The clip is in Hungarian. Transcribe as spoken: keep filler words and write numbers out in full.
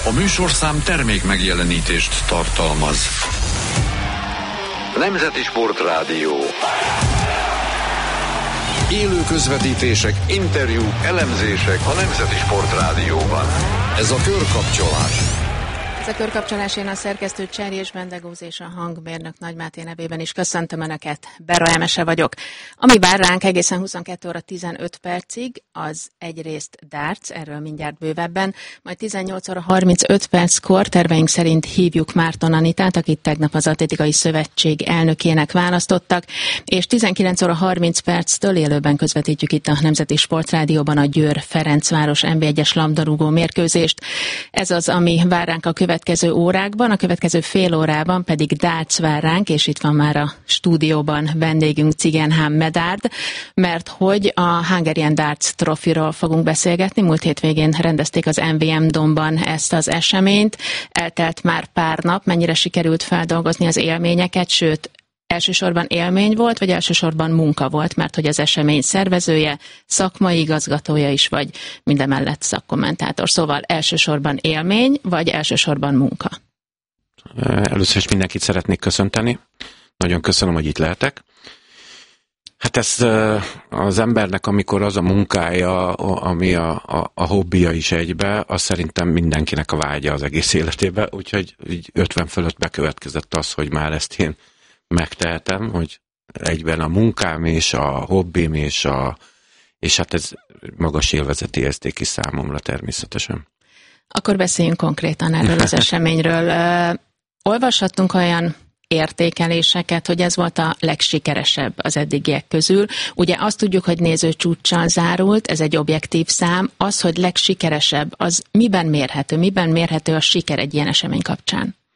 A műsorszám termék megjelenítést tartalmaz. Nemzeti Sportrádió. Élő közvetítések, interjúk, elemzések a Nemzeti Sportrádióban. Ez a Körkapcsolás. Ez a Körkapcsolás, én a szerkesztő Cserjés Bendegúz és a hangmérnök Nagy Máté nevében is köszöntöm Önöket. Bera Emese vagyok. Ami vár ránk egészen huszonkettő óra tizenöt percig, az egyrészt darts, erről mindjárt bővebben, majd tizennyolc óra harmincöt perckor terveink szerint hívjuk Márton Anitát, akit tegnap az Atlétikai Szövetség elnökének választottak, és tizenkilenc óra harminc perctől élőben közvetítjük itt a Nemzeti Sportrádióban a Győr-Ferencváros en bé egyes labdarúgó mérkőzést. Ez az, ami vár ránk a következő következő órákban, a következő fél órában pedig darts vár ránk, és itt van már a stúdióban vendégünk Cigenhám Medárd, mert hogy a Hungarian Darts Trophyról fogunk beszélgetni. Múlt hétvégén rendezték az em vé em Domban ezt az eseményt, eltelt már pár nap, mennyire sikerült feldolgozni az élményeket, sőt, elsősorban élmény volt, vagy elsősorban munka volt, mert hogy az esemény szervezője, szakmai igazgatója is, vagy mindemellett szakkommentátor. Szóval elsősorban élmény, vagy elsősorban munka? Először is mindenkit szeretnék köszönteni. Nagyon köszönöm, hogy itt lehetek. Hát ez az embernek, amikor az a munkája, ami a, a, a hobbija is egybe, az szerintem mindenkinek a vágya az egész életében, úgyhogy ötven fölött bekövetkezett az, hogy már ezt én megtehetem, hogy egyben a munkám és a hobbim és, a, és hát ez magas élvezeti érték is számomra természetesen. Akkor beszéljünk konkrétan erről az eseményről. Olvashattunk olyan értékeléseket, hogy ez volt a legsikeresebb az eddigiek közül. Ugye azt tudjuk, hogy nézőcsúccsal zárult, ez egy objektív szám. Az, hogy legsikeresebb, az miben mérhető? Miben mérhető a siker egy ilyen esemény kapcsán?